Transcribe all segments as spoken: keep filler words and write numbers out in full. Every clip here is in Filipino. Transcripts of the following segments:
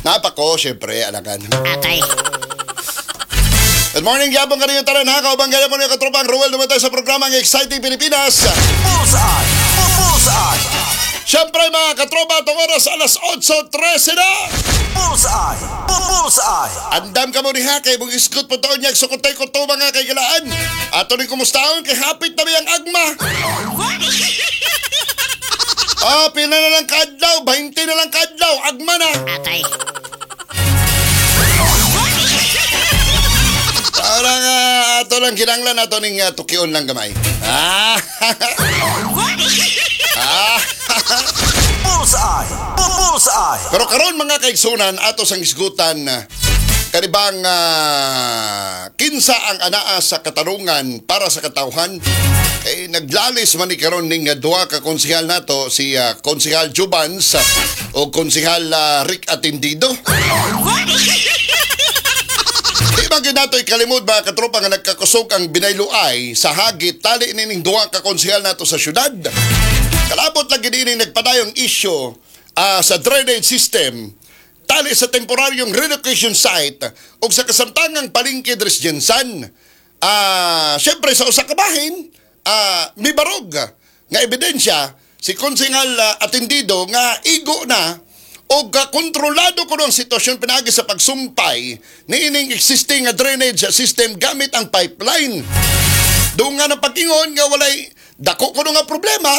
Napa ko, syempre, alagan. Atay. Good morning, Yabong Karinyo Taran, ha? Kaubang gaya mo na yung katropang Ruel naman tayo sa programang Exciting Pilipinas. Bullseye! Bullseye! Syempre, mga katropa, itong oras alas otso trese na. Bullseye! Bullseye! Andam ka mo ni ha, kay mong iskot po taon niya, sukutay ko to mga kaigalaan. Ato ni kumustaon, kay hapit na ang agma. Ah, pila na lang kadlaw, bainte na lang kadlaw, agma na. Atay. Parang uh, ato lang kinanglan ato ning uh, tukion lang gamay. Ah! ah! Bullseye! Bullseye! Pero karon mga kaigsunan ato sang isgutan uh, kanibang uh, kinsa ang anaa sa katarungan para sa katawhan. Eh, naglalis man ni karon ning uh, duha ka konsehal nato si uh, konsehal Jubans uh, o konsehal uh, Rick Atendido. Di ba ginato'y kalimod mga katropa nga nagkakusog ang binayluay sa hagit tali nining duha ka konsehal nato sa syudad. Kalabot lang gini nagpadayong issue uh, sa drainage system tali sa temporaryong relocation site o sa kasamtangang palengke dres Jensan. Ah, uh, syempre sa usa ka bahin, ah, uh, may barog nga ebidensya si konsehal uh, Atendido nga igo na o kontrolado ko ang sitwasyon pinagi sa pagsumpay ni ining existing nga drainage system gamit ang pipeline. Doon nga na pag-ingon nga walay dako ko nga problema.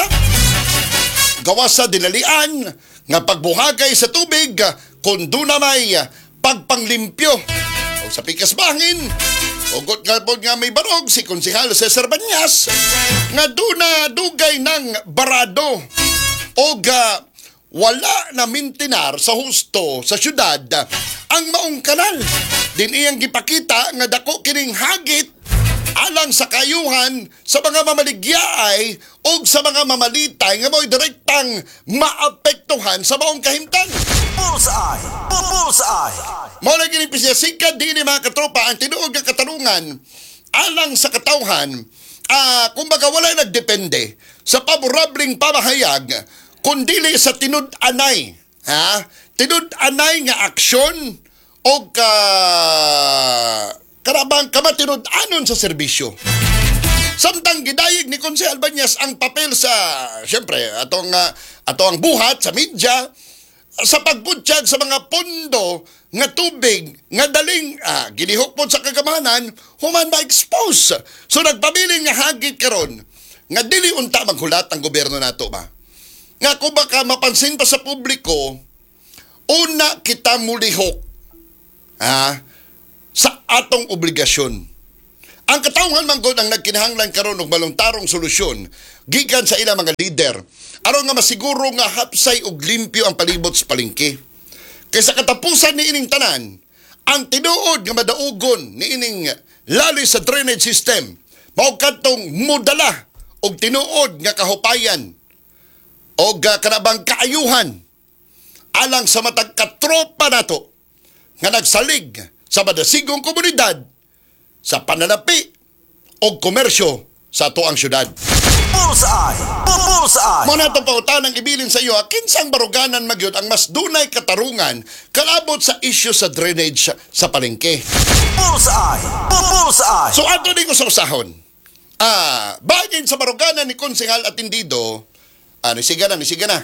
Gawas sa dinalian nga pagbuhagay sa tubig kung doon na may pagpanglimpyo. O sa pikas bangin, ugot nga po nga may barog si Konsehal Cesar Banyas nga doon na dugay ng barado o ga wala na mintinar sa husto sa syudad ang maong kanal. Din iyang gipakita nga dako kining hagit alang sa kayuhan sa mga mamaligyaay o sa mga mamalitay nga mo'y direktang maapektuhan sa maong kahimtang. Bullseye! Bullseye! Mo na ginipisyasikat din ni mga katropa ang tinuod nga katarungan alang sa katawhan. Ah, kumbaga wala nagdepende sa paborableng pamahayag kundili sa tinud-anay, ha? Tinud-anay nga aksyon o ka karabang kamatinud-anon sa serbisyo. Samtang gidayeg ni Konsehal Banyas ang papel sa, siyempre, atong, uh, atong buhat sa media, sa pagbutyag sa mga pondo nga tubig nga daling ah, ginihok po sa kagamanan, human ma-expose. So nagpabiling nga hagit karon nga dili unta maghulat ang gobyerno nato ba? Nga kung baka mapansin pa sa publiko, una kita mulihok ha, sa atong obligasyon. Ang katawhan man gud ang nagkinahanglan karon og balontarong solusyon gikan sa ilang mga leader aron nga masiguro nga hapsay ug limpyo ang palibot sa palengke. Kaysa katapusan ni ining tanan, ang tinuod nga madaugon ni ining lali sa drainage system mao kadtong mudala og tinuod nga kahupayan o kanabang kaayuhan alang sa matag katropa nato nga nagsalig sa madasigong komunidad sa pananapi o komersyo sa atoang syudad. Bullseye! Bullseye! Muna itong pautanang ibilin sa iyo, kinsang baruganan magyod ang mas dunay katarungan kalabot sa isyu sa drainage sa palengke. Bullseye! Bullseye! So ato din ko sa usahon. Ah, bagay sa baruganan ni Konsehal Atendido, ah, nisiga na, nisiga na.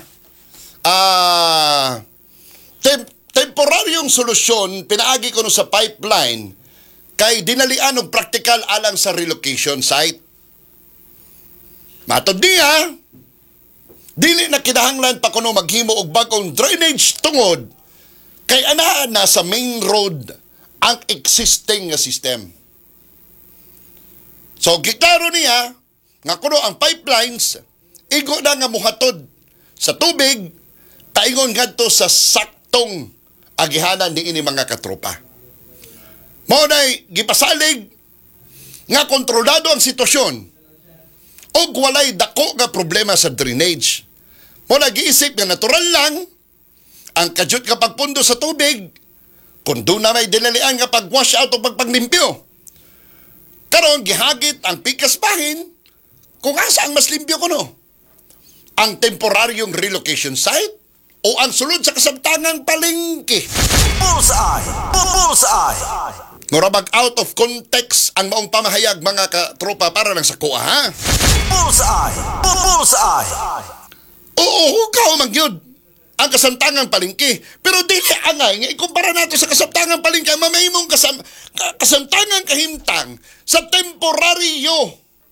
Ah, tem- temporaryong solusyon pinaagi ko no sa pipeline kay dinalian og praktikal alang sa relocation site. Matod niya, dili na kinahanglan pa kuno maghimo og bagong drainage tungod kay anaa na sa main road ang existing nga system. So giklaro niya nga kuno ang pipelines igo na nga muhatod sa tubig taingon ngadto sa saktong agihanan ni ini mga katropa. Mao nay gipasalig nga kontrolado ang sitwasyon og walay dako nga problema sa drainage. Mao nag-iisip nga natural lang ang kadyot nga pagpundo sa tubig kung doon na may dinalian nga pag-wash out o pagpaglimpyo. Karon gihagit ang pikas bahin kung asa ang mas limpyo kuno. Ang temporaryong relocation site o ang sulod sa kasamtangang palengke. Bullseye! Bullseye! Murabag out of context ang maong pamahayag mga katropa para lang sa kuha, ha? Bullseye! Bullseye! Oo, hugaw magyud ang kasamtangang palengke. Pero dili angay nga ikumpara nato sa kasamtangang palengke ang mamahimong kasam, ka- kasamtangang kahimtang sa temporaryo.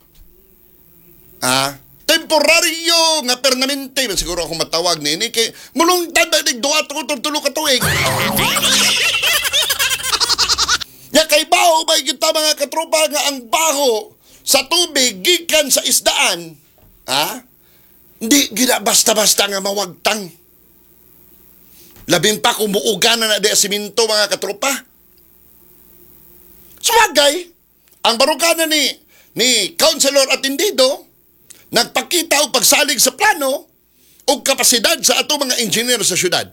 Ha? Temporaryo nga permanente man siguro ako matawag nini kay mulong tada nigduat ko tulo ka tuig. Ya kay baho ba kita mga katropa nga ang baho sa tubig gikan sa isdaan, ha? Hindi gina basta-basta nga mawagtang. Labing pa kung muuga na na di siminto mga katropa. Sabagay, ang barukana ni ni Councilor Atendido nagpakita og pagsalig sa plano o kapasidad sa ato mga engineer sa syudad.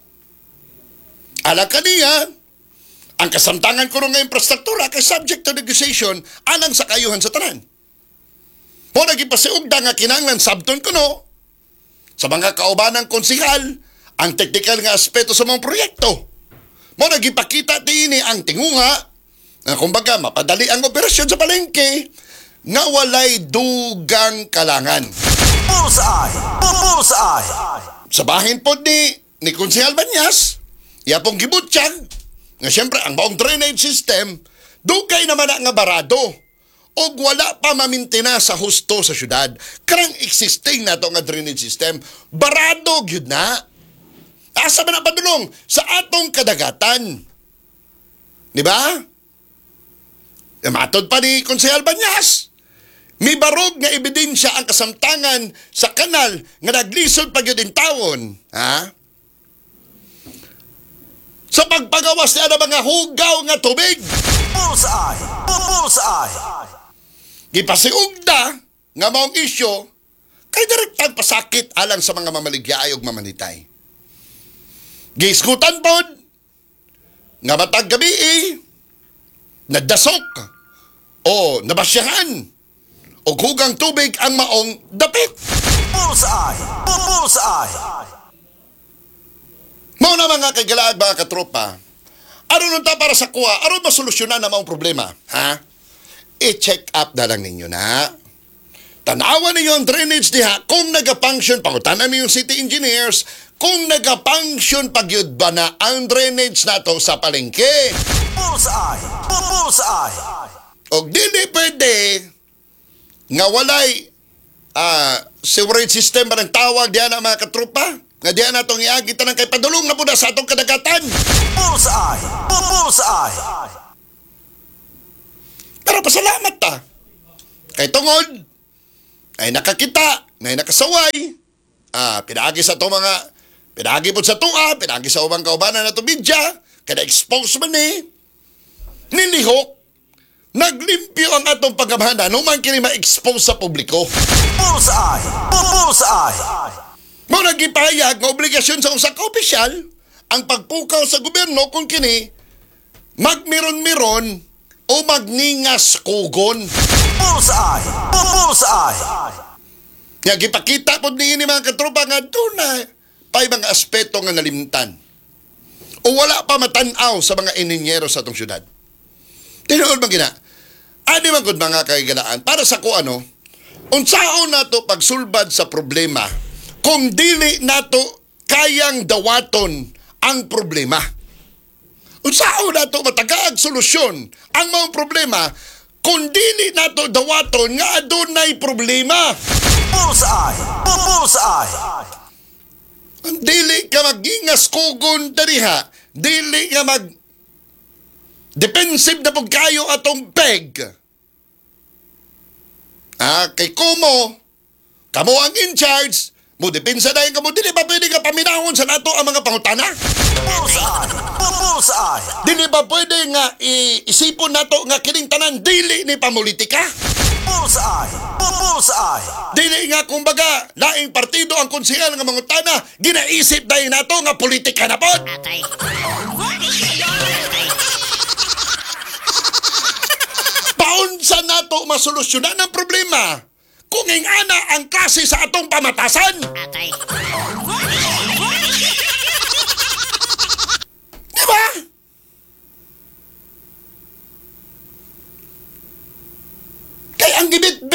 Ala kaniya, ang kasamtangan ko nga infrastruktura kay subject to negotiation alang sa kayuhan sa tanan. Mo nagipasiugda nga kinahanglan sabton kuno sa mga kaubanang konsihal ang technical nga aspeto sa mga proyekto. Mo nagipakita dinhi ang tingunga nga kumbaga mapadali ang operasyon sa palengke nga walay dugang kalangan. Bullseye! Bullseye! Sa bahin po ni, ni Konsehal Banyas, iya pong gibutsyag, nga siyempre ang maong drainage system, dugay naman na nga barado, o wala pa mamintina sa husto sa syudad. Karang existing na to nga drainage system, barado gyud na. Asa ba na padulong? Sa atong kadagatan. Di ba? Matod pa ni Konsehal Banyas, may barog nga ebidensya ang kasamtangan sa kanal nga naglisod pa gyud in tawon, ha? Sa pagpagawas niya ng mga hugaw nga tubig. Bullseye! Bullseye! Gipasiugda nga maong isyo kay direktang pasakit alang sa mga mamaligyaay ug mamanitay. Giskutan pod nga matag gabi eh, nadasok o nabasyahan o hugang tubig ang maong dapit. Bullseye! Bullseye! Mao na mga kagalaag mga katropa, aron nun ta para sa kuha, aron masolusyonan na maong problema, ha? I-check up na lang ninyo na. Tanawan ninyo ang drainage diha kung nagapunction, pangutanan ninyo city engineers, kung nagapunction pagyud ba na ang drainage nato sa palengke. Bullseye! Bullseye! O dili pwede nga walay ah, sewerage system ba ng tawag diyan ang mga katropa? Nga diyan natong iagita ng kay padulong na po na sa atong kadagatan. Bullseye! Bullseye! Pero pasalamat ta. Kay tungod, ay nakakita, ay nakasaway, ah, pinaagi sa to mga, pinaagi po sa tuwa, pinaagi sa ubang kaubanan na to media, kada expose man eh, nilihok, naglimpyo ang atong pagkamahana, numan kini ma-expose sa publiko. Bullseye! Bullseye! Mo nagipahayag nga obligasyon sa usa ka opisyal ang pagpukaw sa gobyerno kung kini magmiron-miron o magningas kugon. Bullseye! Bullseye! Nga gipakita po ni mga katropa nga doon na pay mga aspeto nga nalimtan o wala pa matanaw sa mga ininyero sa atong syudad. Tinuod man gina. Adi man gud mga kaigalaan para sa ko ano, unsaon nato pagsulbad sa problema kung dili nato kayang dawaton ang problema. Unsaon nato matagaag solusyon ang mga problema kung dili nato dawaton nga adunay problema. Bullseye! Bullseye! Ang dili ka magingas kugon dariha, dili ka mag defensive na pag kayo atong peg. Ah, kay kumo, kamo ang in charge, mo depensa dahil kamo, dili ba pwede ka paminahon sa nato ang mga pangutana? Bullseye! Bullseye! Dili ba pwede nga i- isipon nato nga kining tanan dili ni pamulitika? Bullseye! Bullseye! Dili nga kumbaga laing partido ang konsehal nga mangutana, ginaisip dahil nato nga politika na pod. Atay. Paunsa nato masolusyonan ang problema kung ingana ang klase sa atong pamatasan? Atay.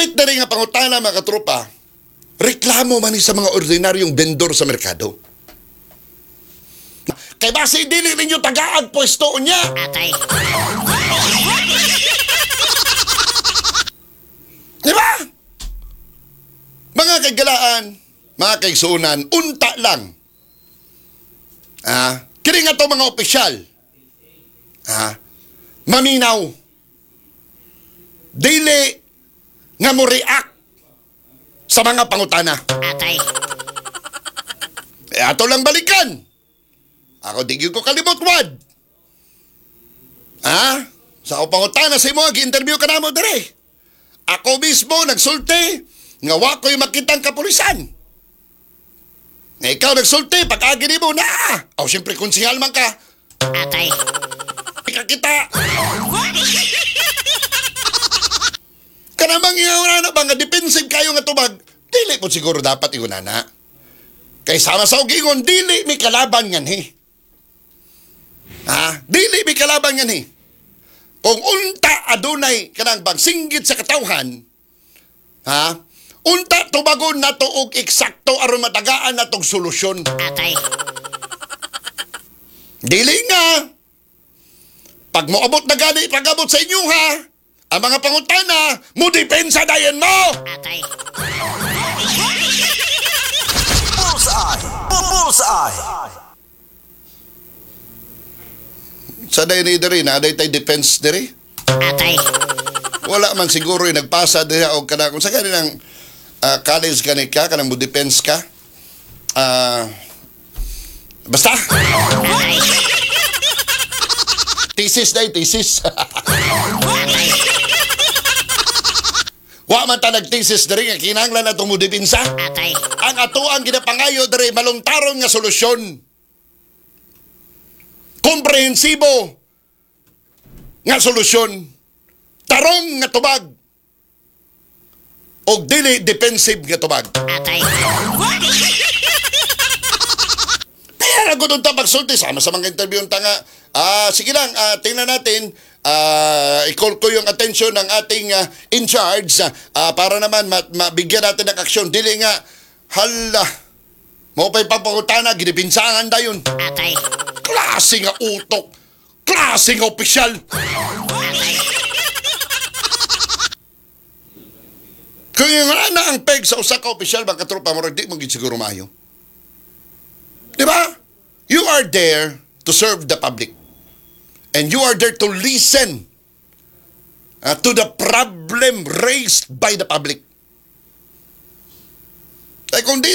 Hapit na rin nga pangutana mga katropa, reklamo man ni sa mga ordinaryong vendor sa merkado. Kay base dili ninyo tagaag pwesto niya. Atay. Di ba? Mga kagalaan, mga kaigsunan, unta lang. Ah, kini nga to mga opisyal. Ah, maminaw. Dili nga mo react sa mga pangutana. Atay. Eh, ato lang balikan. Ako di gyud ko kalimot wad. Ah, sa ako pangutana sa imo gi-interview ka namo dire. Ako mismo nagsulti nga wa ko'y makitang kapulisan. Nga ikaw nagsulti pag-agi nimo na. Aw siyempre konsehal man ka. Atay. Ika kita. Kanamang iyaw na ba nga defensive kayo nga tubag. Dili po siguro dapat igunana. Kay sama sa ugingon, dili may kalaban nga ni. Ha? Dili may kalaban nga ni. Kung unta adunay kanang bagsinggit sa katawhan, ha? Unta tubagon na to og eksakto aron matagaan na tong solusyon. Atay. Dili nga. Pag moabot na gani pag-abot sa inyo ha, ang mga pangutana, mo depensa dayon mo. Atay. Bullseye! Bullseye! Sa day ni diri na day tay defense diri. Atay. Wala man siguro yung nagpasa diri og kana kung sa kaninang uh, college kani ka kanang mo defense ka. Ah basta Atay. thesis day thesis. Atay. Wa man ta nag-thesis diri nga kinahanglan na mo depensa. Atay. Ang ato ang ginapangayo diri malungtaron nga solusyon. Komprehensibo nga solusyon. Tarong nga tubag. O dili defensive nga tubag. Atay. Kaya nagudon ta pagsulti sama sa mga interview ta nga. Ah, sige lang, ah, tingnan natin. Ah, i-call ko yung attention ng ating ah, in charge ah, para naman ma- mabigyan natin ng aksyon. Dili nga, hala, mo pa'y papakutana, ginipinsangan dayon. Atay. Klase nga utok. Klase nga opisyal. Kung yung na ang peg sa usa ka opisyal, bang katropa mo, di mo gid siguro maayo. Di ba? You are there to serve the public. And you are there to listen uh, to the problem raised by the public. Eh kung di